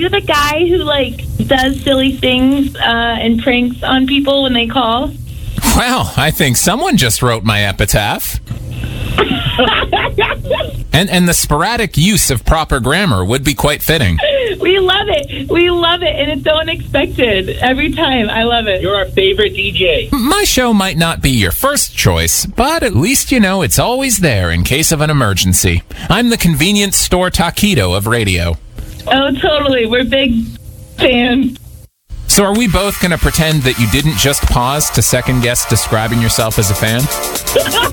you the guy who, does silly things and pranks on people when they call? Wow, I think someone just wrote my epitaph. And the sporadic use of proper grammar would be quite fitting. We love it. We love it, and it's so unexpected. Every time. I love it. You're our favorite DJ. My show might not be your first choice, but at least you know it's always there in case of an emergency. I'm the convenience store taquito of radio. Oh, totally. We're big fans. So are we both going to pretend that you didn't just pause to second guess describing yourself as a fan?